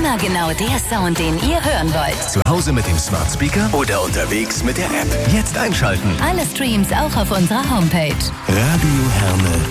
Immer genau der Sound, den ihr hören wollt. Zu Hause mit dem Smart Speaker oder unterwegs mit der App. Jetzt einschalten. Alle Streams auch auf unserer Homepage. Radio Herne